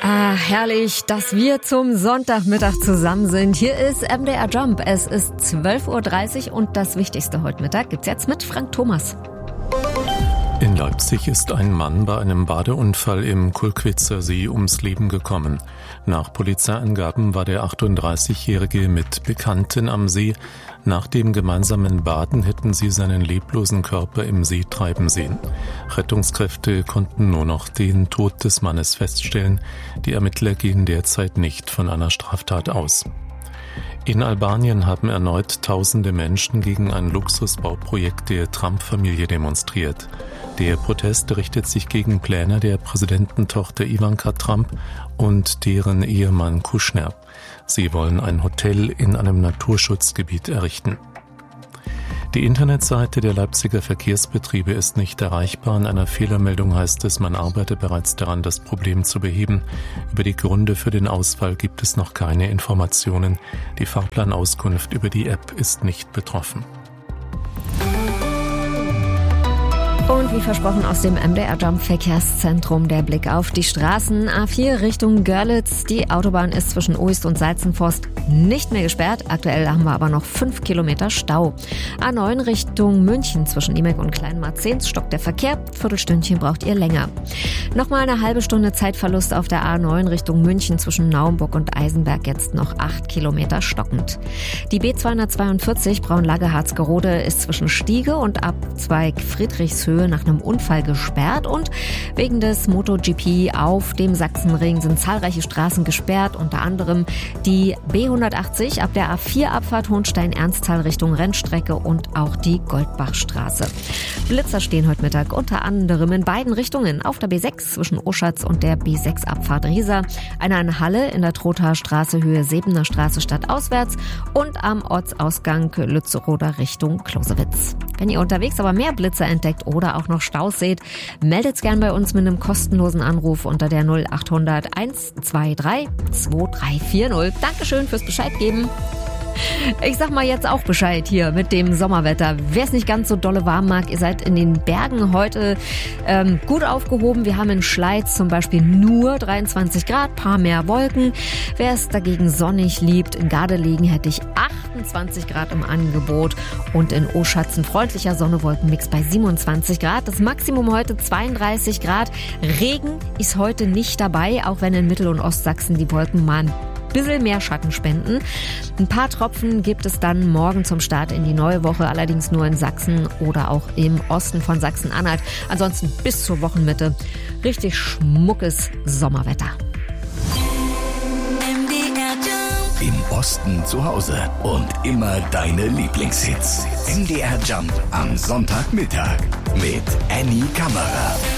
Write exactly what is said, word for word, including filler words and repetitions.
Ah, herrlich, dass wir zum Sonntagmittag zusammen sind. Hier ist M D R Jump. Es ist zwölf Uhr dreißig und das Wichtigste heute Mittag gibt's jetzt mit Frank Thomas. In Leipzig ist ein Mann bei einem Badeunfall im Kulkwitzer See ums Leben gekommen. Nach Polizeiangaben war der achtunddreißigjährige mit Bekannten am See. Nach dem gemeinsamen Baden hätten sie seinen leblosen Körper im See treiben sehen. Rettungskräfte konnten nur noch den Tod des Mannes feststellen. Die Ermittler gehen derzeit nicht von einer Straftat aus. In Albanien haben erneut tausende Menschen gegen ein Luxusbauprojekt der Trump-Familie demonstriert. Der Protest richtet sich gegen Pläne der Präsidententochter Ivanka Trump und deren Ehemann Kushner. Sie wollen ein Hotel in einem Naturschutzgebiet errichten. Die Internetseite der Leipziger Verkehrsbetriebe ist nicht erreichbar. In einer Fehlermeldung heißt es, man arbeite bereits daran, das Problem zu beheben. Über die Gründe für den Ausfall gibt es noch keine Informationen. Die Fahrplanauskunft über die App ist nicht betroffen. Und wie versprochen aus dem M D R Jump Verkehrszentrum der Blick auf die Straßen. A vier Richtung Görlitz. Die Autobahn ist zwischen Oist und Salzenforst nicht mehr gesperrt. Aktuell haben wir aber noch fünf Kilometer Stau. A neun Richtung München zwischen Imek und Kleinmarzens stockt der Verkehr. Viertelstündchen braucht ihr länger. Nochmal eine halbe Stunde Zeitverlust auf der A neun Richtung München zwischen Naumburg und Eisenberg. Jetzt noch acht Kilometer stockend. Die B zweihundertzweiundvierzig Braunlage-Harzgerode ist zwischen Stiege und Abzweig Friedrichshöhe nach einem Unfall gesperrt und wegen des MotoGP auf dem Sachsenring sind zahlreiche Straßen gesperrt, unter anderem die B hundertachtzig ab der A vier Abfahrt Hohenstein-Ernsthal Richtung Rennstrecke und auch die Goldbachstraße. Blitzer stehen heute Mittag unter anderem in beiden Richtungen auf der B sechs zwischen Oschatz und der B sechs Abfahrt Riesa, einer in Halle in der Trothaer Straße Höhe Sebener Straße stadtauswärts und am Ortsausgang Lützeroder Richtung Closewitz. Wenn ihr unterwegs aber mehr Blitzer entdeckt oder auch noch Staus seht, meldet's gern bei uns mit einem kostenlosen Anruf unter der null achthundert eins zwei drei zwei drei vier null. Dankeschön fürs Bescheid geben. Ich sag mal jetzt auch Bescheid hier mit dem Sommerwetter. Wer es nicht ganz so dolle warm mag, ihr seid in den Bergen heute ähm, gut aufgehoben. Wir haben in Schleiz zum Beispiel nur dreiundzwanzig Grad, paar mehr Wolken. Wer es dagegen sonnig liebt, in Gardelegen hätte ich achtundzwanzig Grad im Angebot und in Oschatz ein freundlicher Sonne-Wolken-Mix bei siebenundzwanzig Grad. Das Maximum heute zweiunddreißig Grad. Regen ist heute nicht dabei, auch wenn in Mittel- und Ostsachsen die Wolken mal bisschen mehr Schatten spenden. Ein paar Tropfen gibt es dann morgen zum Start in die neue Woche, allerdings nur in Sachsen oder auch im Osten von Sachsen-Anhalt. Ansonsten bis zur Wochenmitte richtig schmuckes Sommerwetter. Im Osten zu Hause und immer deine Lieblingshits. M D R Jump am Sonntagmittag mit Annie Kammerer.